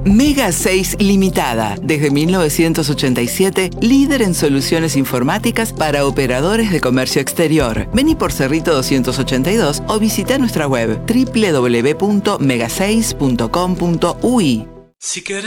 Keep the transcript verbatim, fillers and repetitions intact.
Mega seis Limitada, desde mil novecientos ochenta y siete, líder en soluciones informáticas para operadores de comercio exterior. Vení por Cerrito doscientos ochenta y dos o visita nuestra web doble u doble u doble u punto mega seis punto com punto u i. Si querés